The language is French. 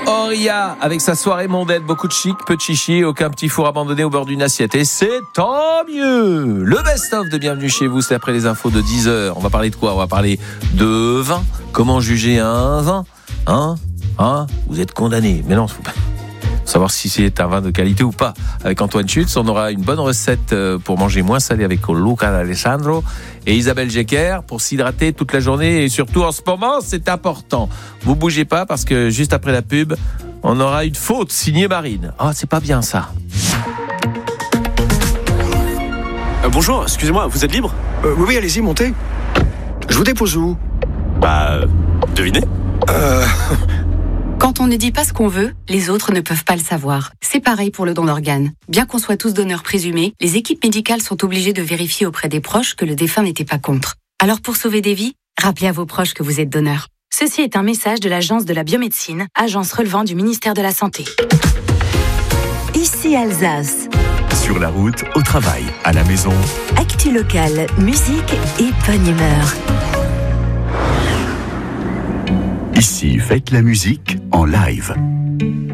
Oria avec sa soirée mondaine, beaucoup de chic, peu de chichi, aucun petit four abandonné au bord d'une assiette. Et c'est tant mieux. Le best-of de Bienvenue chez vous, c'est après les infos de 10h. On va parler de quoi? On va parler de vin. Comment juger un vin? Vous êtes condamné. Mais non, faut pas savoir si c'est un vin de qualité ou pas. Avec Antoine Schutz, on aura une bonne recette pour manger moins salé avec Luca D'Alessandro et Isabelle Jecker pour s'hydrater toute la journée et surtout en ce moment, c'est important. Vous bougez pas parce que juste après la pub, on aura une faute signée Marine. C'est pas bien ça. Bonjour, excusez-moi, vous êtes libre ? Oui, allez-y, montez. Je vous dépose où ? Devinez ? Quand on ne dit pas ce qu'on veut, les autres ne peuvent pas le savoir. C'est pareil pour le don d'organes. Bien qu'on soit tous donneurs présumés, les équipes médicales sont obligées de vérifier auprès des proches que le défunt n'était pas contre. Alors pour sauver des vies, rappelez à vos proches que vous êtes donneur. Ceci est un message de l'Agence de la biomédecine, agence relevant du ministère de la Santé. Ici Alsace. Sur la route, au travail, à la maison. Actu locale, musique et bonne humeur. Ici, faites la musique en live.